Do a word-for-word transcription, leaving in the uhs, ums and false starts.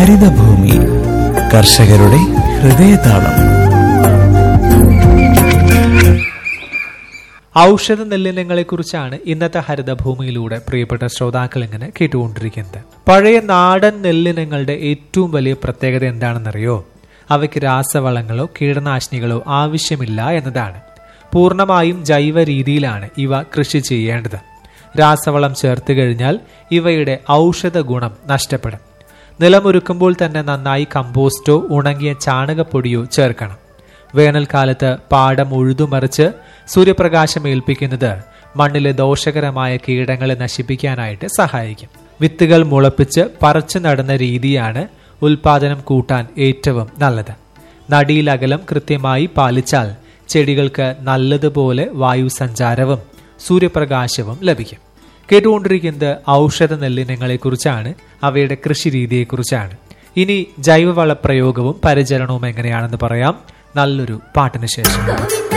ഹരിതഭൂമി കർഷകരുടെ ഹൃദയതാളം. ഔഷധ നെല്ലിനങ്ങളെ കുറിച്ചാണ് ഇന്നത്തെ ഹരിതഭൂമിയിലൂടെ പ്രിയപ്പെട്ട ശ്രോതാക്കൾ ഇങ്ങനെ കേട്ടുകൊണ്ടിരിക്കുന്നത്. പഴയ നാടൻ നെല്ലിനങ്ങളുടെ ഏറ്റവും വലിയ പ്രത്യേകത എന്താണെന്നറിയോ? അവയ്ക്ക് രാസവളങ്ങളോ കീടനാശിനികളോ ആവശ്യമില്ല എന്നതാണ്. പൂർണ്ണമായും ജൈവ രീതിയിലാണ് ഇവ കൃഷി ചെയ്യേണ്ടത്. രാസവളം ചേർത്ത് കഴിഞ്ഞാൽ ഇവയുടെ ഔഷധ ഗുണം നഷ്ടപ്പെടും. നിലമൊരുക്കുമ്പോൾ തന്നെ നന്നായി കമ്പോസ്റ്റോ ഉണങ്ങിയ ചാണകപ്പൊടിയോ ചേർക്കണം. വേനൽക്കാലത്ത് പാടം ഉഴുതുമറിച്ച് സൂര്യപ്രകാശം ഏൽപ്പിക്കുന്നത് മണ്ണിലെ ദോഷകരമായ കീടങ്ങളെ നശിപ്പിക്കാനായിട്ട് സഹായിക്കും. വിത്തുകൾ മുളപ്പിച്ച് പറിച്ചു നടുന്ന രീതിയാണ് ഉൽപാദനം കൂട്ടാൻ ഏറ്റവും നല്ലത്. നടിയിൽ അകലം കൃത്യമായി പാലിച്ചാൽ ചെടികൾക്ക് നല്ലതുപോലെ വായു സഞ്ചാരവും സൂര്യപ്രകാശവും ലഭിക്കും. കേട്ടുകൊണ്ടിരിക്കുന്നത് ഔഷധ നെല്ലിനങ്ങളെ കുറിച്ചാണ്, അവയുടെ കൃഷി രീതിയെക്കുറിച്ചാണ്. ഇനി ജൈവവള പ്രയോഗവും പരിചരണവും എങ്ങനെയാണെന്ന് പറയാം നല്ലൊരു പാട്ടിന് ശേഷം.